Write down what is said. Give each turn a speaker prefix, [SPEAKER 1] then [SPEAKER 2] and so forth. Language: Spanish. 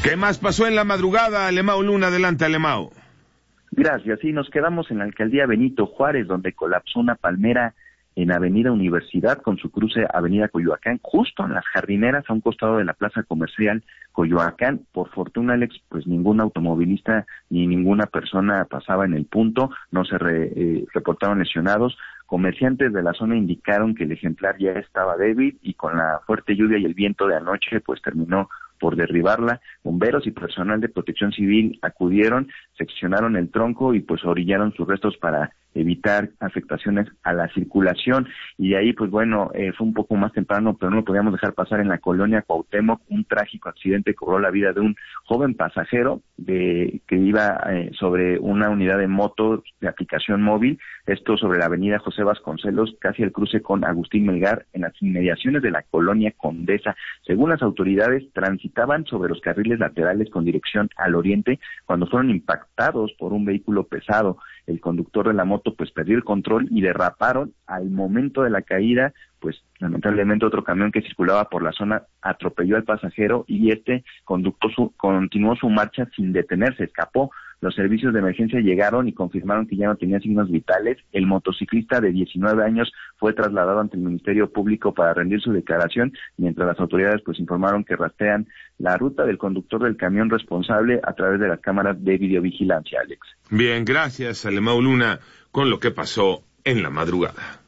[SPEAKER 1] ¿Qué más pasó en la madrugada, Alemão Luna? Adelante, Alemão.
[SPEAKER 2] Gracias. Sí, nos quedamos en la alcaldía Benito Juárez, donde colapsó una palmera en Avenida Universidad con su cruce Avenida Coyoacán, justo en las jardineras a un costado de la plaza comercial Coyoacán. Por fortuna, Alex, pues ningún automovilista ni ninguna persona pasaba en el punto, no se reportaron lesionados. Comerciantes de la zona indicaron que el ejemplar ya estaba débil y con la fuerte lluvia y el viento de anoche pues terminó por derribarla. Bomberos y personal de protección civil acudieron, seccionaron el tronco y pues orillaron sus restos para evitar afectaciones a la circulación. Y de ahí pues bueno, fue un poco más temprano, pero no lo podíamos dejar pasar. En la colonia Cuauhtémoc, un trágico accidente cobró la vida de un joven pasajero que iba sobre una unidad de moto de aplicación móvil, esto sobre la avenida José Vasconcelos, casi el cruce con Agustín Melgar, en las inmediaciones de la colonia Condesa. Según las autoridades, transitaban sobre los carriles laterales con dirección al oriente cuando fueron impactados por un vehículo pesado. El conductor de la moto pues perdió el control y derraparon. Al momento de la caída, pues lamentablemente otro camión que circulaba por la zona atropelló al pasajero y este continuó su marcha sin detenerse, escapó. Los servicios de emergencia llegaron y confirmaron que ya no tenía signos vitales. El motociclista de 19 años fue trasladado ante el Ministerio Público para rendir su declaración, mientras las autoridades pues informaron que rastrean la ruta del conductor del camión responsable a través de las cámaras de videovigilancia, Alex.
[SPEAKER 1] Bien, gracias, Alemão Luna, con lo que pasó en la madrugada.